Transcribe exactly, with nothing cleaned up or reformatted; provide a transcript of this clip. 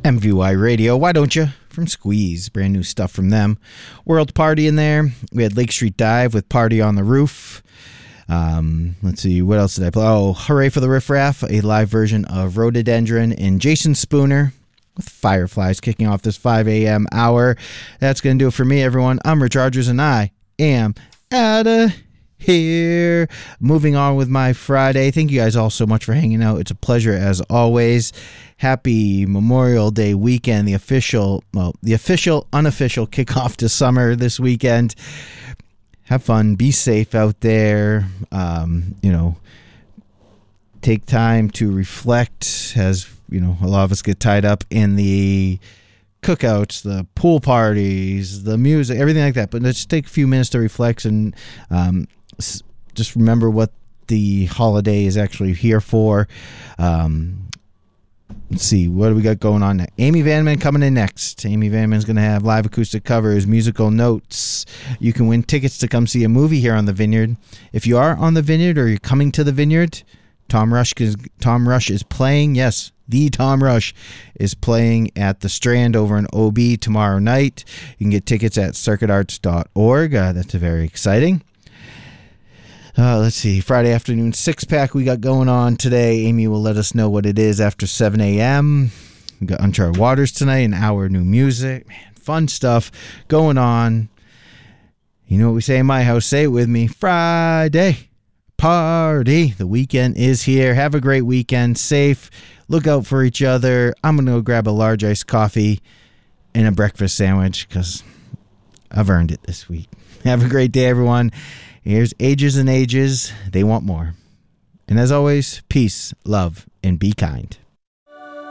M V Y Radio, why don't you? From Squeeze, brand new stuff from them. World Party in there. We had Lake Street Dive with Party on the Roof. Um, let's see, what else did I play? Oh, Hooray for the Riff Raff, a live version of Rhododendron and Jason Spooner with Fireflies kicking off this five a.m. hour. That's going to do it for me, everyone. I'm Rich Rogers, and I am out of here. Moving on with my Friday. Thank you guys all so much for hanging out. It's a pleasure as always. Happy Memorial Day weekend, the official, well, the official, unofficial kickoff to summer this weekend. Have fun, be safe out there. Um, you know, take time to reflect, as you know, a lot of us get tied up in the cookouts, the pool parties, the music, everything like that. But let's take a few minutes to reflect and um, s- just remember what the holiday is actually here for. Um, let's see, what do we got going on next? Amy Vanman coming in next. Amy Vanman's going to have live acoustic covers, musical notes. You can win tickets to come see a movie here on the Vineyard. If you are on the Vineyard or you're coming to the Vineyard, Tom Rush is, Tom Rush is playing. Yes, the Tom Rush is playing at the Strand over in O B tomorrow night. You can get tickets at circuit arts dot org. Uh, that's very exciting. Uh, let's see, Friday afternoon six-pack we got going on today. Amy will let us know what it is after seven a.m. We got Uncharted Waters tonight, an hour of new music. Man, fun stuff going on. You know what we say in my house? Say it with me. Friday party. The weekend is here. Have a great weekend. Safe. Look out for each other. I'm going to go grab a large iced coffee and a breakfast sandwich because I've earned it this week. Have a great day, everyone. Here's Ages and Ages. They Want More. And as always, peace, love, and be kind.